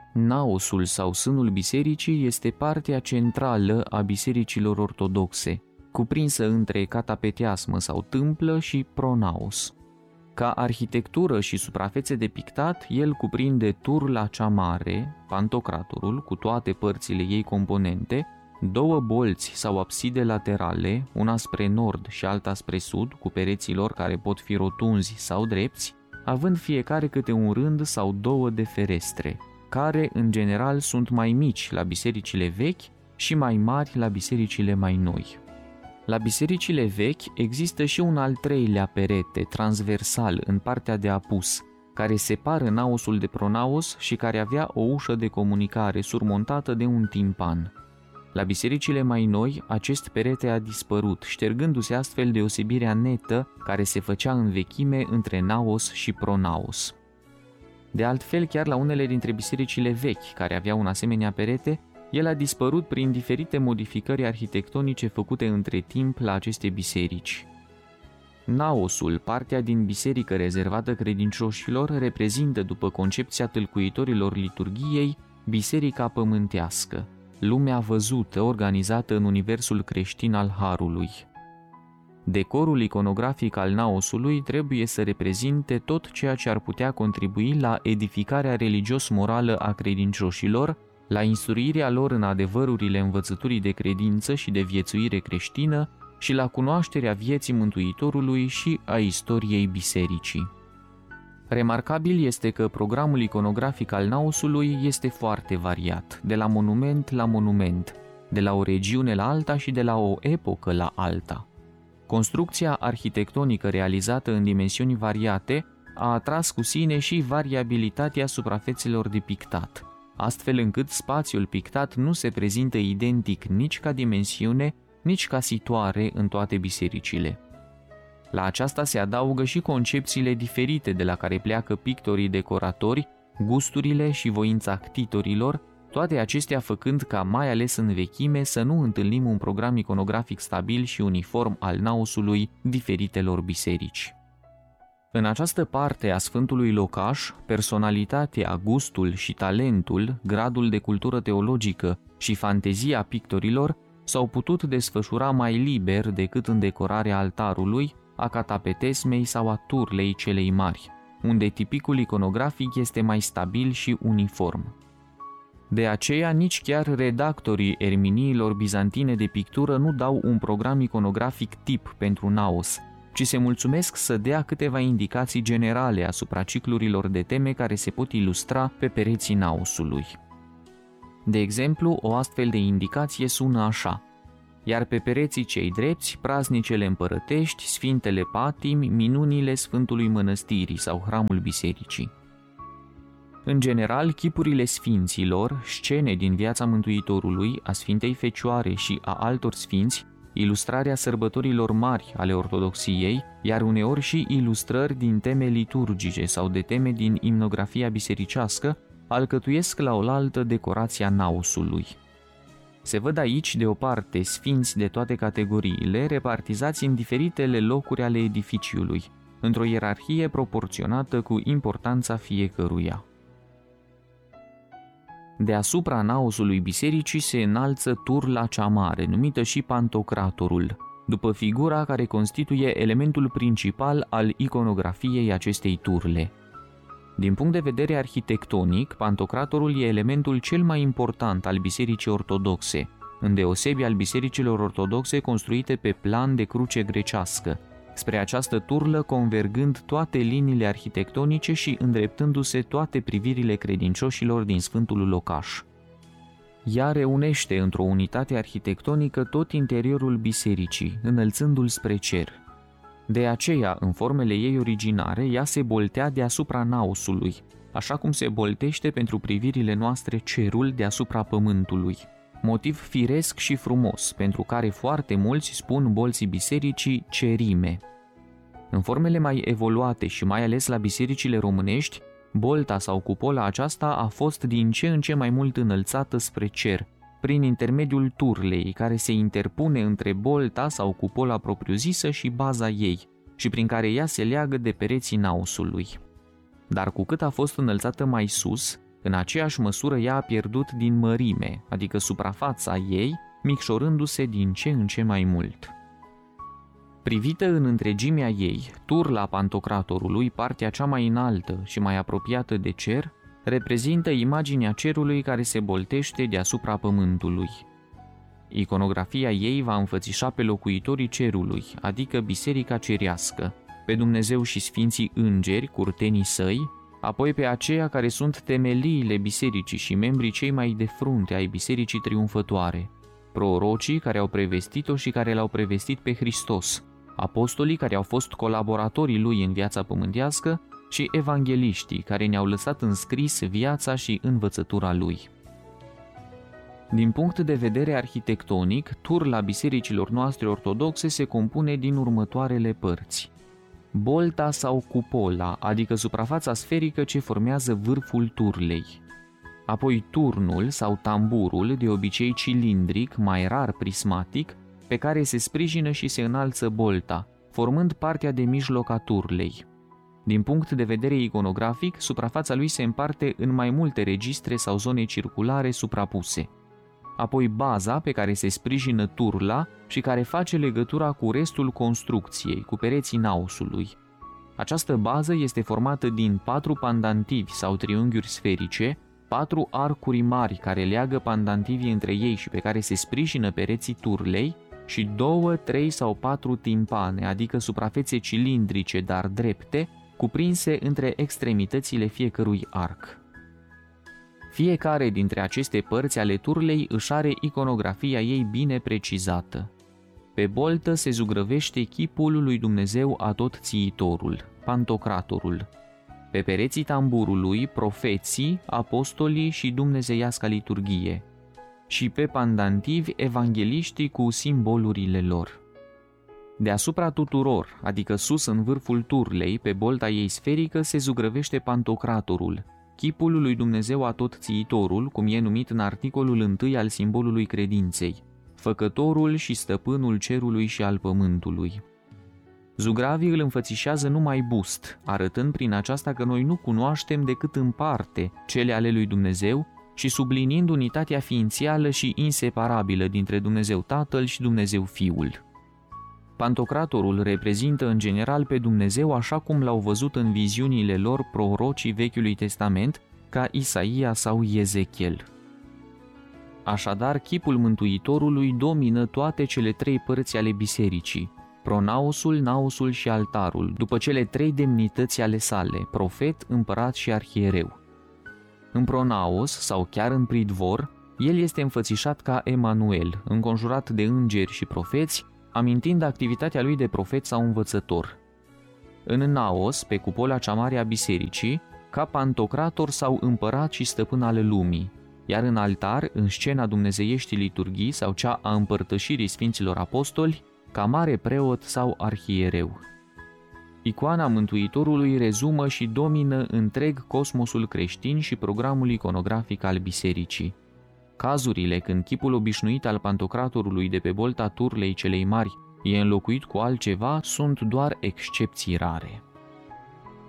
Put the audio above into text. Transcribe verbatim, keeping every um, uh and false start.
Naosul sau sânul bisericii este partea centrală a bisericilor ortodoxe, cuprinsă între catapeteasmă sau tâmplă și pronaos. Ca arhitectură și suprafețe de pictat, el cuprinde turla cea mare, pantocratorul, cu toate părțile ei componente, două bolți sau abside laterale, una spre nord și alta spre sud, cu pereții lor care pot fi rotunzi sau drepți, având fiecare câte un rând sau două de ferestre, care în general sunt mai mici la bisericile vechi și mai mari la bisericile mai noi. La bisericile vechi există și un al treilea perete transversal în partea de apus, care separă naosul de pronaos și care avea o ușă de comunicare surmontată de un timpan. La bisericile mai noi, acest perete a dispărut, ștergându-se astfel deosebirea netă care se făcea în vechime între naos și pronaos. De altfel, chiar la unele dintre bisericile vechi, care aveau un asemenea perete, el a dispărut prin diferite modificări arhitectonice făcute între timp la aceste biserici. Naosul, partea din biserică rezervată credincioșilor, reprezintă, după concepția tâlcuitorilor liturghiei, biserica pământească, lumea văzută organizată în universul creștin al Harului. Decorul iconografic al naosului trebuie să reprezinte tot ceea ce ar putea contribui la edificarea religios-morală a credincioșilor, la instruirea lor în adevărurile învățăturii de credință și de viețuire creștină și la cunoașterea vieții Mântuitorului și a istoriei bisericii. Remarcabil este că programul iconografic al naosului este foarte variat, de la monument la monument, de la o regiune la alta și de la o epocă la alta. Construcția arhitectonică realizată în dimensiuni variate a atras cu sine și variabilitatea suprafețelor de pictat, astfel încât spațiul pictat nu se prezintă identic nici ca dimensiune, nici ca situare în toate bisericile. La aceasta se adaugă și concepțiile diferite de la care pleacă pictorii decoratori, gusturile și voința ctitorilor, toate acestea făcând ca, mai ales în vechime, să nu întâlnim un program iconografic stabil și uniform al naosului diferitelor biserici. În această parte a Sfântului Locaș, personalitatea, gustul și talentul, gradul de cultură teologică și fantezia pictorilor s-au putut desfășura mai liber decât în decorarea altarului, a catapetesmei sau a turlei celei mari, unde tipicul iconografic este mai stabil și uniform. De aceea, nici chiar redactorii erminiilor bizantine de pictură nu dau un program iconografic tip pentru naos, ci se mulțumesc să dea câteva indicații generale asupra ciclurilor de teme care se pot ilustra pe pereții naosului. De exemplu, o astfel de indicație sună așa: iar pe pereții cei drepți, praznicele împărătești, sfintele patimi, minunile Sfântului Mănăstirii sau hramul bisericii. În general, chipurile sfinților, scene din viața Mântuitorului, a Sfintei Fecioare și a altor sfinți, ilustrarea sărbătorilor mari ale ortodoxiei, iar uneori și ilustrări din teme liturgice sau de teme din imnografia bisericească, alcătuiesc la oaltă decorația naosului. Se văd aici, de o parte, sfinți de toate categoriile, repartizați în diferitele locuri ale edificiului, într-o ierarhie proporționată cu importanța fiecăruia. Deasupra naosului bisericii se înalță turla cea mare, numită și pantocratorul, după figura care constituie elementul principal al iconografiei acestei turle. Din punct de vedere arhitectonic, pantocratorul e elementul cel mai important al bisericii ortodoxe, îndeosebi al bisericilor ortodoxe construite pe plan de cruce grecească, spre această turlă convergând toate liniile arhitectonice și îndreptându-se toate privirile credincioșilor din Sfântul Locaș. Ea reunește într-o unitate arhitectonică tot interiorul bisericii, înălțându-l spre cer. De aceea, în formele ei originare, ea se boltea deasupra naosului, așa cum se boltește pentru privirile noastre cerul deasupra pământului. Motiv firesc și frumos, pentru care foarte mulți spun bolții bisericii cerime. În formele mai evoluate și mai ales la bisericile românești, bolta sau cupola aceasta a fost din ce în ce mai mult înălțată spre cer, prin intermediul turlei, care se interpune între bolta sau cupola propriu-zisă și baza ei, și prin care ea se leagă de pereții naosului. Dar cu cât a fost înălțată mai sus, În aceeași măsură ea a pierdut din mărime, adică suprafața ei, micșorându-se din ce în ce mai mult. Privită în întregimea ei, turla Pantocratorului, partea cea mai înaltă și mai apropiată de cer, reprezintă imaginea cerului care se boltește deasupra pământului. Iconografia ei va înfățișa pe locuitorii cerului, adică biserica cerească, pe Dumnezeu și sfinții îngeri, curtenii săi, apoi pe aceia care sunt temeliile bisericii și membrii cei mai de frunte ai bisericii triumfătoare, prorocii care au prevestit-o și care l-au prevestit pe Hristos, apostolii care au fost colaboratorii lui în viața pământească și evangheliștii care ne-au lăsat înscris viața și învățătura lui. Din punct de vedere arhitectonic, turla bisericilor noastre ortodoxe se compune din următoarele părți. Bolta sau cupola, adică suprafața sferică ce formează vârful turlei. Apoi turnul sau tamburul, de obicei cilindric, mai rar prismatic, pe care se sprijină și se înalță bolta, formând partea de mijloc a turlei. Din punct de vedere iconografic, suprafața lui se împarte în mai multe registre sau zone circulare suprapuse. Apoi baza pe care se sprijină turla și care face legătura cu restul construcției, cu pereții naosului. Această bază este formată din patru pandantivi sau triunghiuri sferice, patru arcuri mari care leagă pandantivii între ei și pe care se sprijină pereții turlei și două, trei sau patru timpane, adică suprafețe cilindrice, dar drepte, cuprinse între extremitățile fiecărui arc. Fiecare dintre aceste părți ale turlei își are iconografia ei bine precizată. Pe boltă se zugrăvește chipul lui Dumnezeu Atotțiitorul, Pantocratorul. Pe pereții tamburului, profeții, apostolii și dumnezeiasca liturghie. Și pe pandantivi, evangheliștii cu simbolurile lor. Deasupra tuturor, adică sus în vârful turlei, pe bolta ei sferică, se zugrăvește Pantocratorul, chipul lui Dumnezeu Atotțiitorul, cum e numit în articolul întâi al simbolului credinței, făcătorul și stăpânul cerului și al pământului. Zugravii îl înfățișează numai bust, arătând prin aceasta că noi nu cunoaștem decât în parte cele ale lui Dumnezeu și subliniind unitatea ființială și inseparabilă dintre Dumnezeu Tatăl și Dumnezeu Fiul. Pantocratorul reprezintă în general pe Dumnezeu așa cum l-au văzut în viziunile lor prorocii Vechiului Testament, ca Isaia sau Ezechiel. Așadar, chipul Mântuitorului domină toate cele trei părți ale bisericii, pronaosul, naosul și altarul, după cele trei demnități ale sale, profet, împărat și arhiereu. În pronaos, sau chiar în pridvor, el este înfățișat ca Emanuel, înconjurat de îngeri și profeți, amintind activitatea lui de profet sau învățător. În naos, pe cupola cea mare a bisericii, ca Pantocrator sau împărat și stăpân al lumii, iar în altar, în scena dumnezeieștii liturghii sau cea a împărtășirii Sfinților Apostoli, ca mare preot sau arhiereu. Icoana Mântuitorului rezumă și domină întreg cosmosul creștin și programul iconografic al bisericii. Cazurile când chipul obișnuit al Pantocratorului de pe bolta turlei celei mari e înlocuit cu altceva sunt doar excepții rare.